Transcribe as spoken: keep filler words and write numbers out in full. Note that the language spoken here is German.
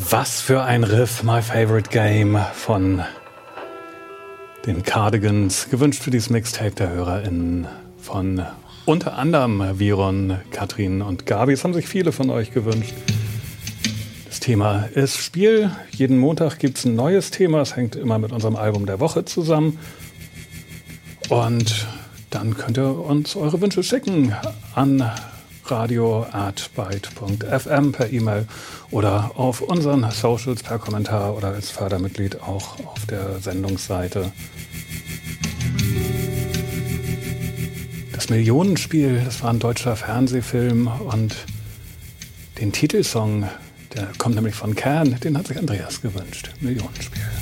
Was für ein Riff, My Favorite Game von den Cardigans, gewünscht für dieses Mixtape der HörerInnen von unter anderem Viron, Katrin und Gabi. Es haben sich viele von euch gewünscht. Das Thema ist Spiel. Jeden Montag gibt es ein neues Thema. Es hängt immer mit unserem Album der Woche zusammen. Und dann könnt ihr uns eure Wünsche schicken an radio at byte punkt f m per E-Mail oder auf unseren Socials per Kommentar oder als Fördermitglied auch auf der Sendungsseite. Das Millionenspiel, das war ein deutscher Fernsehfilm und den Titelsong, der kommt nämlich von Can, den hat sich Andreas gewünscht. Millionenspiel.